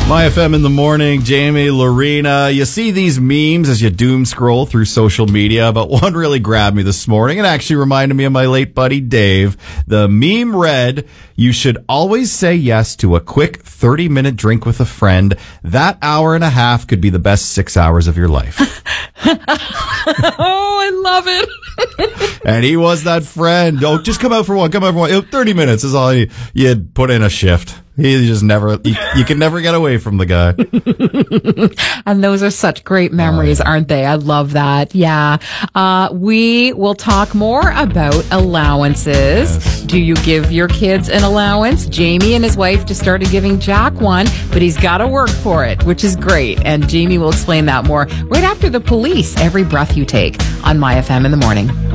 My FM in the morning, Jamie, Lorena. You see these memes as you doom scroll through social media, but one really grabbed me this morning and actually reminded me of my late buddy Dave. The meme read, "You should always say yes to a quick 30-minute drink with a friend. That hour and a half could be the best 6 hours of your life." Oh, I love it. And he was that friend. Oh, just come out for one. 30 minutes is all you'd put in a shift. He just never, you can never get away from the guy. And those are such great memories, aren't they? I love that. Yeah. We will talk more about allowances. Yes. Do you give your kids an allowance? Jamie and his wife just started giving Jack one, but he's got to work for it, which is great. And Jamie will explain that more right after the police. Every breath you take on My FM in the morning.